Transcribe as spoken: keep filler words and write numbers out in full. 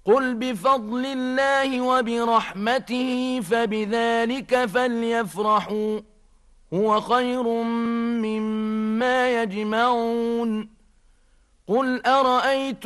قل بفضل الله وبرحمته فبذلك فليفرحوا هو خير مما يجمعون قل أرأيتم